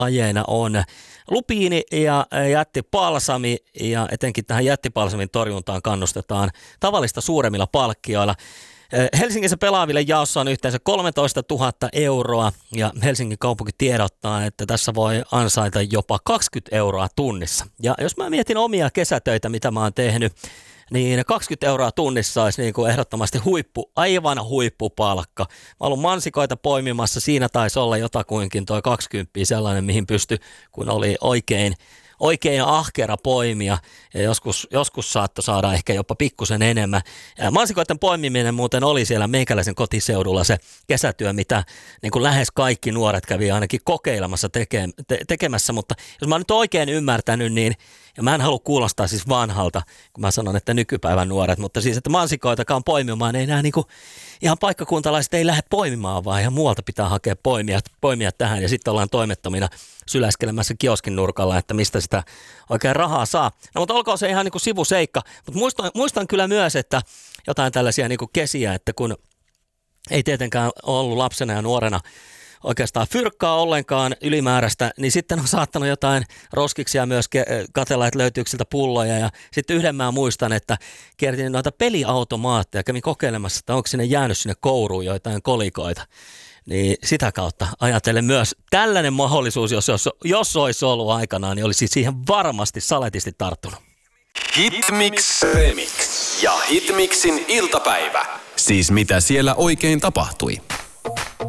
lajeina on lupiini ja jättipalsami, ja etenkin tähän jättipalsamin torjuntaan kannustetaan tavallista suuremmilla palkkioilla. Helsingissä pelaaville jaossa on yhteensä 13 000 euroa, ja Helsingin kaupunki tiedottaa, että tässä voi ansaita jopa 20 euroa tunnissa. Ja jos mä mietin omia kesätöitä, mitä mä oon tehnyt, niin 20 euroa tunnissa olisi niin kuin ehdottomasti aivan huippupalkka. Mä ollut mansikoita poimimassa, siinä taisi olla jotakuinkin toi 20 sellainen, mihin pystyi, kun oli oikein ahkera poimia, ja joskus saattoi saada ehkä jopa pikkusen enemmän. Ja mansikoiden poimiminen muuten oli siellä meikäläisen kotiseudulla se kesätyö, mitä niin kuin lähes kaikki nuoret kävi ainakin kokeilemassa tekemässä, mutta jos mä oon nyt oikein ymmärtänyt, niin ja mä en halua kuulostaa siis vanhalta, kun mä sanon, että nykypäivän nuoret, mutta siis, että mansikoitakaan poimimaan ei enää niinku, ihan paikkakuntalaiset ei lähde poimimaan, vaan ihan muualta pitää hakea poimia tähän, ja sitten ollaan toimettomina syläskelemässä kioskin nurkalla, että mistä sitä oikein rahaa saa. No mutta olkoon se ihan niinku sivuseikka, mutta muistan kyllä myös, että jotain tällaisia niinku kesiä, että kun ei tietenkään ollut lapsena ja nuorena oikeastaan fyrkkaa ollenkaan ylimääräistä, niin sitten on saattanut jotain roskiksia myös katsella, että löytyykö siltä pulloja. Ja sitten yhden mä muistan, että kiertin noita peliautomaatteja, kävin kokeilemassa, että onko sinne jäänyt sinne kouruun joitain kolikoita. Niin sitä kautta ajatellen myös tällainen mahdollisuus, jos olisi ollut aikanaan, niin olisi siihen varmasti saletisti tarttunut. Hitmix Remix ja Hitmixin iltapäivä. Siis mitä siellä oikein tapahtui.